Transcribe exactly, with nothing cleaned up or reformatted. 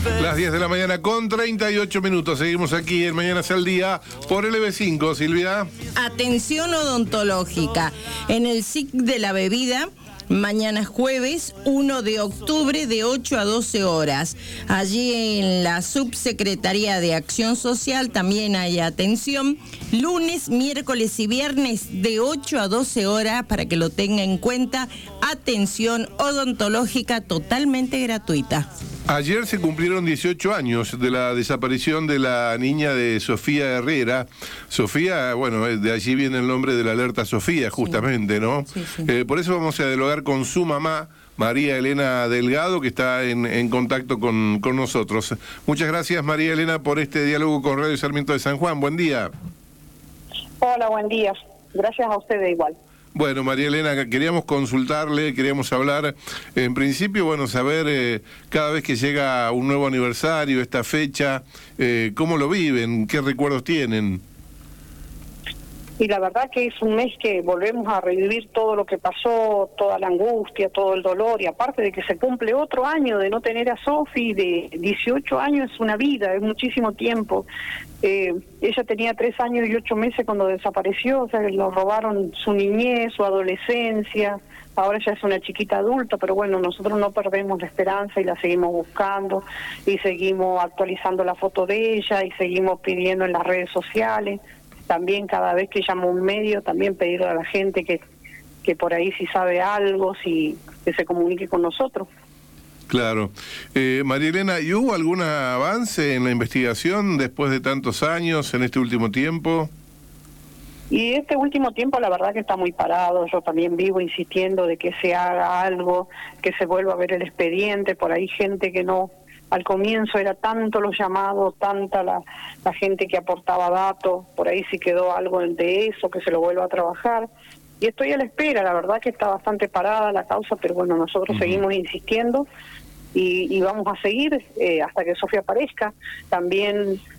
Las diez de la mañana con treinta y ocho minutos. Seguimos aquí en Mañanas al Día por L B cinco, Silvia. Atención odontológica. En el S I C de la bebida, mañana jueves uno de octubre de ocho a doce horas. Allí en la Subsecretaría de Acción Social también hay atención. Lunes, miércoles y viernes de ocho a doce horas, para que lo tenga en cuenta. Atención odontológica totalmente gratuita. Ayer se cumplieron dieciocho años de la desaparición de la niña de Sofía Herrera. Sofía, bueno, de allí viene el nombre de la alerta Sofía, justamente, ¿no? Sí, sí. Eh, por eso vamos a dialogar con su mamá, María Elena Delgado, que está en, en contacto con, con nosotros. Muchas gracias, María Elena, por este diálogo con Radio Sarmiento de San Juan. Buen día. Hola, buen día. Gracias a ustedes igual. Bueno, María Elena, queríamos consultarle, queríamos hablar, en principio, bueno, saber eh, cada vez que llega un nuevo aniversario, esta fecha, eh, ¿cómo lo viven? ¿Qué recuerdos tienen? Y la verdad que es un mes que volvemos a revivir todo lo que pasó, toda la angustia, todo el dolor, y aparte de que se cumple otro año de no tener a Sofi, de dieciocho años, es una vida, es muchísimo tiempo. Eh, ella tenía tres años y ocho meses cuando desapareció, o sea, que lo robaron su niñez, su adolescencia, ahora ya es una chiquita adulta, pero bueno, nosotros no perdemos la esperanza y la seguimos buscando, y seguimos actualizando la foto de ella, y seguimos pidiendo en las redes sociales. También cada vez que llamo a un medio, también pedirle a la gente que, que por ahí si sabe algo, si que se comunique con nosotros. Claro. Eh, María Elena, ¿y hubo algún avance en la investigación después de tantos años, en este último tiempo? Y este último tiempo la verdad que está muy parado. Yo también vivo insistiendo de que se haga algo, que se vuelva a ver el expediente. Por ahí gente que no... Al comienzo era tanto los llamados, tanta la, la gente que aportaba datos, por ahí sí quedó algo de eso, que se lo vuelva a trabajar. Y estoy a la espera, la verdad que está bastante parada la causa, pero bueno, nosotros uh-huh. seguimos insistiendo y, y vamos a seguir eh, hasta que Sofía aparezca. También